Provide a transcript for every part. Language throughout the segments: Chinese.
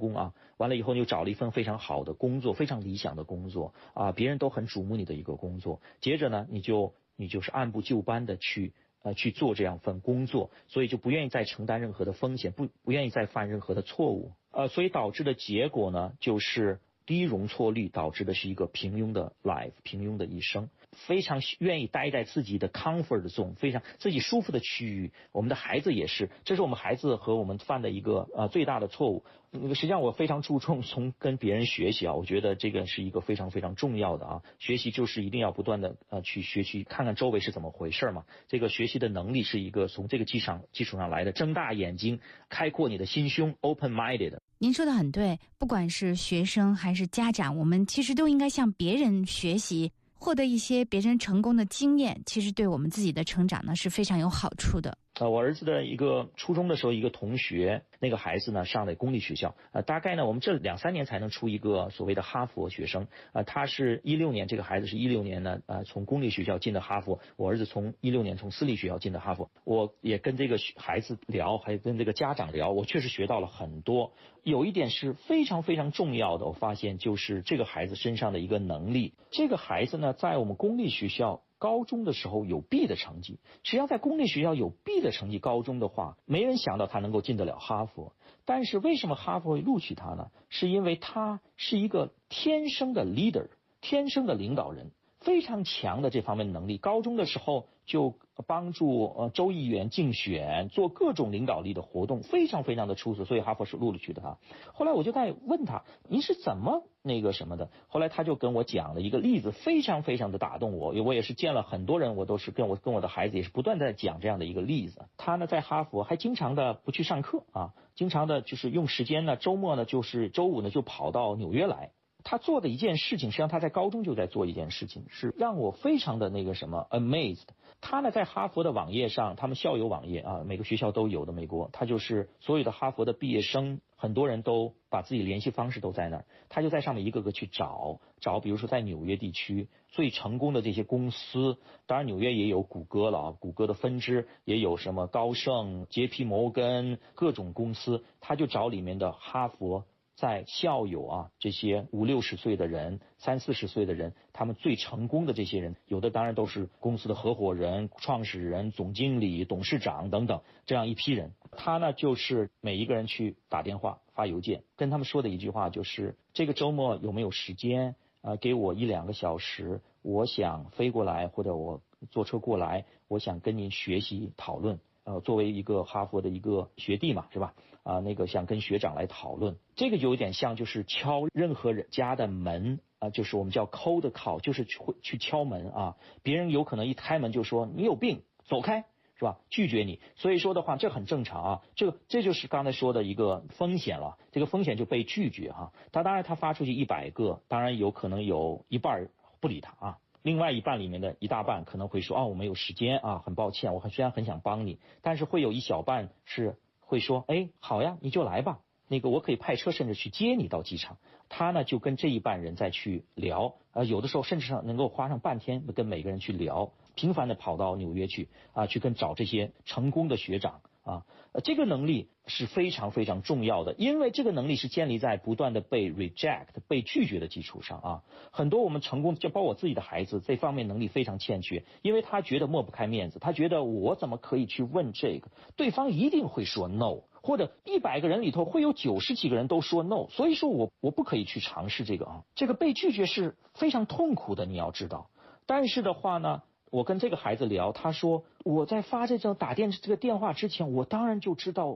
功啊，完了以后你又找了一份非常好的工作，非常理想的工作啊，别人都很瞩目你的一个工作，接着呢你就是按部就班的去做这样份工作，所以就不愿意再承担任何的风险，不愿意再犯任何的错误，所以导致的结果呢就是低容错率，导致的是一个平庸的 life， 平庸的一生，非常愿意待在自己的 comfort zone， 非常自己舒服的区域。我们的孩子也是，这是我们孩子和我们犯的一个最大的错误。实际上我非常注重从跟别人学习啊，我觉得这个是一个非常非常重要的啊。学习就是一定要不断的去学习，看看周围是怎么回事嘛。这个学习的能力是一个从这个基础上来的，睁大眼睛，开阔你的心胸 ，open minded。 您说的很对，不管是学生还是家长，我们其实都应该向别人学习，获得一些别人成功的经验，其实对我们自己的成长呢是非常有好处的。 我儿子的一个初中的时候，一个同学，那个孩子呢上的公立学校，大概呢我们这2-3年才能出一个所谓的哈佛学生，他是16年，这个孩子是16年呢，从公立学校进的哈佛，我儿子从16年从私立学校进的哈佛，我也跟这个孩子聊，还跟这个家长聊，我确实学到了很多。有一点是非常非常重要的，我发现就是这个孩子身上的一个能力，这个孩子呢在我们公立学校高中的时候有 B 的成绩，实际上在公立学校有 B 的成绩，高中的话没人想到他能够进得了哈佛。但是为什么哈佛会录取他呢？是因为他是一个天生的 leader， 天生的领导人，非常强的这方面的能力。高中的时候就帮助州议员竞选，做各种领导力的活动，非常非常的出色，所以哈佛是录取的他。后来我就在问他，你是怎么那个什么的？后来他就跟我讲了一个例子，非常非常的打动我。我也是见了很多人，我都是跟我的孩子也是不断在讲这样的一个例子。他呢在哈佛还经常的不去上课啊，经常的就是用时间呢，周末呢就是周五呢就跑到纽约来。他做的一件事情，实际上他在高中就在做一件事情，是让我非常的那个什么 amazed。他呢在哈佛的网页上，他们校友网页啊，每个学校都有的，美国，他就是所有的哈佛的毕业生，很多人都把自己联系方式都在那儿，他就在上面一个个去找，比如说在纽约地区最成功的这些公司，当然纽约也有谷歌了啊，谷歌的分支也有什么高盛、JP 摩根各种公司，他就找里面的哈佛在校友啊，这些50-60岁的人，30-40岁的人，他们最成功的这些人，有的当然都是公司的合伙人、创始人、总经理、董事长等等这样一批人。他呢就是每一个人去打电话、发邮件，跟他们说的一句话就是：这个周末有没有时间给我1-2个小时，我想飞过来，或者我坐车过来，我想跟您学习讨论。作为一个哈佛的一个学弟嘛，是吧？那个想跟学长来讨论，这个有点像就是敲任何人家的门就是我们叫 cold call， 就是去敲门啊。别人有可能一开门就说你有病，走开，是吧？拒绝你。所以说的话，这很正常啊。这就是刚才说的一个风险了。这个风险就被拒绝哈。当然他发出去100个，当然有可能有一半不理他啊。另外一半里面的一大半可能会说我没有时间啊，很抱歉，我虽然很想帮你，但是会有一小半是会说好呀，你就来吧，那个我可以派车甚至去接你到机场。他呢就跟这一半人再去聊，有的时候甚至能够花上半天跟每个人去聊，频繁的跑到纽约去去找这些成功的学长这个能力是非常非常重要的，因为这个能力是建立在不断的被 reject 被拒绝的基础上很多我们成功，就包括我自己的孩子，这方面能力非常欠缺，因为他觉得抹不开面子，他觉得我怎么可以去问这个，对方一定会说 no， 或者100个人里头会有90几个人都说 no， 所以说我不可以去尝试这个这个被拒绝是非常痛苦的，你要知道。但是的话呢，我跟这个孩子聊，他说我在发这个电话之前，我当然就知道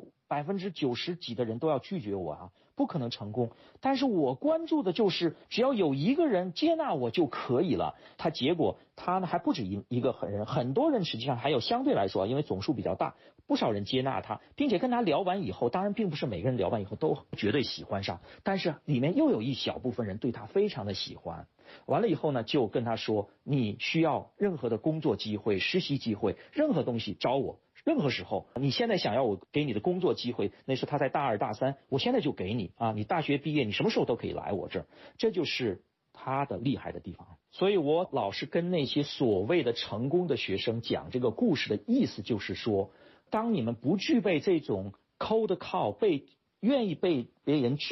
90%几的人都要拒绝我不可能成功。但是我关注的就是只要有一个人接纳我就可以了。结果他呢还不止一个人，很多人实际上还有相对来说，因为总数比较大，不少人接纳他，并且跟他聊完以后，当然并不是每个人聊完以后都绝对喜欢上，但是里面又有一小部分人对他非常的喜欢。完了以后呢，就跟他说，你需要任何的工作机会、实习机会，任何东西找我，任何时候你现在想要我给你的工作机会，那是他在大2大3，我现在就给你你大学毕业你什么时候都可以来我这儿，这就是他的厉害的地方。所以我老是跟那些所谓的成功的学生讲这个故事的意思，就是说当你们不具备这种 cold call， 愿意被别人拒